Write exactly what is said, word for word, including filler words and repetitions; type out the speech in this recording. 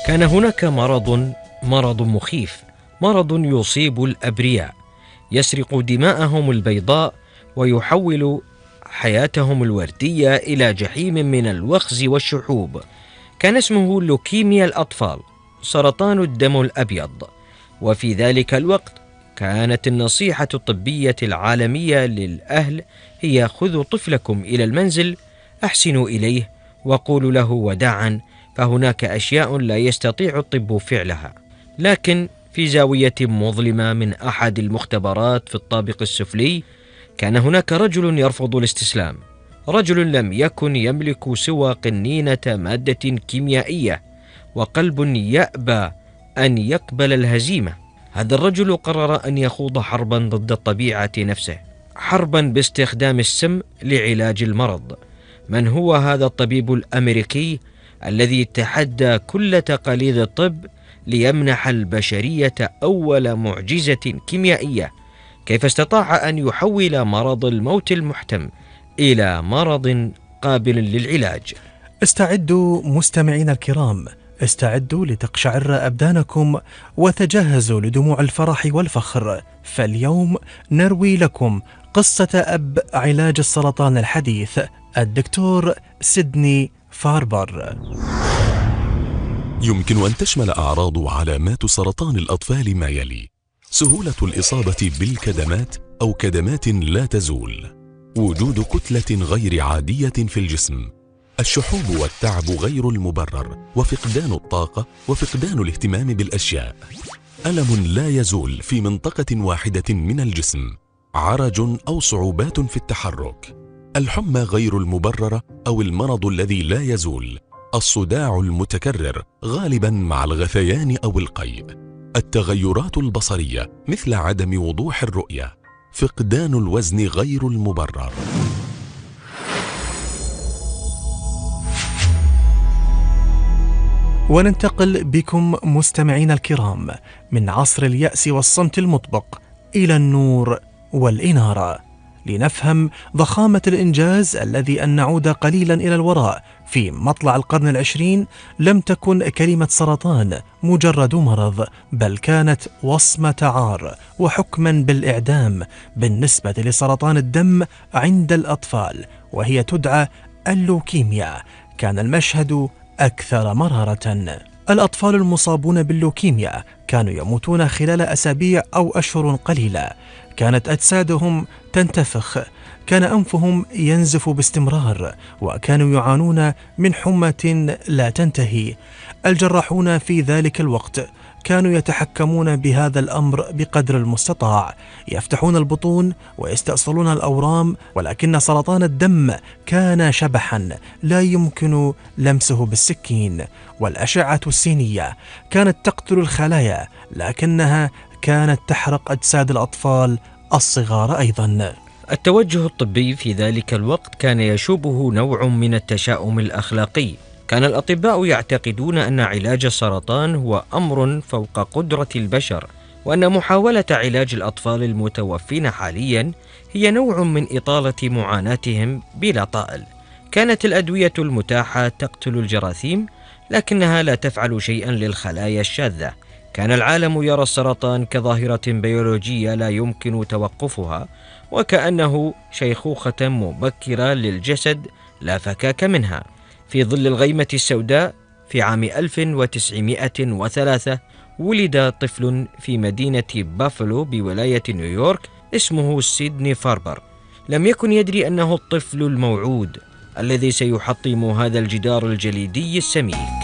كان هناك مرض مرض مخيف، مرض يصيب الأبرياء، يسرق دماءهم البيضاء ويحول حياتهم الوردية إلى جحيم من الوخز والشحوب. كان اسمه لوكيميا الأطفال، سرطان الدم الأبيض. وفي ذلك الوقت كانت النصيحة الطبية العالمية للأهل هي: خذوا طفلكم إلى المنزل، أحسنوا إليه وقولوا له وداعا، فهناك أشياء لا يستطيع الطب فعلها. لكن في زاوية مظلمة من أحد المختبرات في الطابق السفلي كان هناك رجل يرفض الاستسلام، رجل لم يكن يملك سوى قنينة مادة كيميائية وقلب يأبى أن يقبل الهزيمة. هذا الرجل قرر أن يخوض حربا ضد الطبيعة نفسه، حربا باستخدام السم لعلاج المرض. من هو هذا الطبيب الأمريكي الذي تحدى كل تقاليد الطب ليمنح البشرية أول معجزة كيميائية؟ كيف استطاع أن يحول مرض الموت المحتم إلى مرض قابل للعلاج؟ استعدوا مستمعين الكرام، استعدوا لتقشعر أبدانكم وتجهزوا لدموع الفرح والفخر، فاليوم نروي لكم قصة أب علاج السرطان الحديث، الدكتور سيدني فاربر. يمكن أن تشمل أعراض وعلامات سرطان الأطفال ما يلي: سهولة الإصابة بالكدمات أو كدمات لا تزول، وجود كتلة غير عادية في الجسم، الشحوب والتعب غير المبرر، وفقدان الطاقة وفقدان الاهتمام بالأشياء، ألم لا يزول في منطقة واحدة من الجسم، عرج أو صعوبات في التحرك، الحمى غير المبررة أو المرض الذي لا يزول، الصداع المتكرر غالبا مع الغثيان أو القيء، التغيرات البصرية مثل عدم وضوح الرؤية، فقدان الوزن غير المبرر. وننتقل بكم مستمعين الكرام من عصر اليأس والصمت المطبق إلى النور والإنارة، لنفهم ضخامة الإنجاز الذي أن نعود قليلا إلى الوراء. في مطلع القرن العشرين لم تكن كلمة سرطان مجرد مرض، بل كانت وصمة عار وحكما بالإعدام بالنسبة لسرطان الدم عند الأطفال، وهي تدعى اللوكيميا. كان المشهد أكثر مرارة. الأطفال المصابون باللوكيميا كانوا يموتون خلال أسابيع أو أشهر قليلة، كانت أجسادهم تنتفخ، كان أنفهم ينزف باستمرار، وكانوا يعانون من حمى لا تنتهي. الجراحون في ذلك الوقت كانوا يتحكمون بهذا الأمر بقدر المستطاع، يفتحون البطون ويستأصلون الأورام، ولكن سرطان الدم كان شبحا لا يمكن لمسه بالسكين. والأشعة السينية كانت تقتل الخلايا، لكنها كانت تحرق أجساد الأطفال الصغار أيضا. التوجه الطبي في ذلك الوقت كان يشوبه نوع من التشاؤم الأخلاقي. كان الأطباء يعتقدون أن علاج السرطان هو أمر فوق قدرة البشر، وأن محاولة علاج الأطفال المتوفين حاليا هي نوع من إطالة معاناتهم بلا طائل. كانت الأدوية المتاحة تقتل الجراثيم، لكنها لا تفعل شيئا للخلايا الشاذة. كان العالم يرى السرطان كظاهرة بيولوجية لا يمكن توقفها، وكأنه شيخوخة مبكرة للجسد لا فكاك منها. في ظل الغيمة السوداء في عام ألف وتسعمائة وثلاثة ولد طفل في مدينة بافلو بولاية نيويورك اسمه سيدني فاربر. لم يكن يدري أنه الطفل الموعود الذي سيحطم هذا الجدار الجليدي السميك.